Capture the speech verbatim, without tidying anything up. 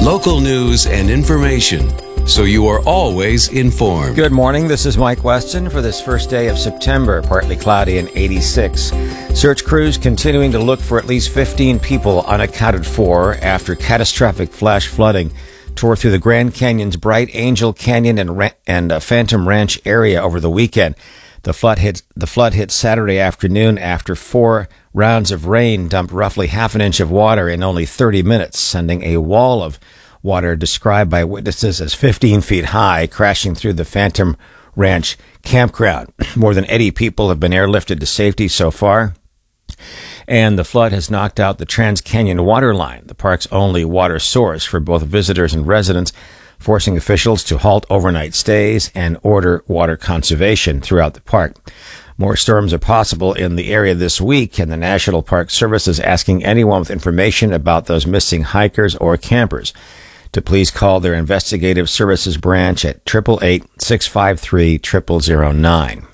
Local news and information, so you are always informed. Good morning. This is Mike Weston for this first day of September, partly cloudy and eighty-six. Search crews continuing to look for at least fifteen people unaccounted for after catastrophic flash flooding tore through the Grand Canyon's Bright Angel Canyon and, Ra- and uh, Phantom Ranch area over the weekend. The flood hit the flood hit Saturday afternoon after four rounds of rain dumped roughly half an inch of water in only thirty minutes, sending a wall of water described by witnesses as fifteen feet high crashing through the Phantom Ranch campground. More than eighty people have been airlifted to safety so far, and the flood has knocked out the Trans Canyon water line, the park's only water source for both visitors and residents, forcing officials to halt overnight stays and order water conservation throughout the park. More storms are possible in the area this week, and the National Park Service is asking anyone with information about those missing hikers or campers to please call their investigative services branch at eight eight eight, six five three, zero zero zero nine.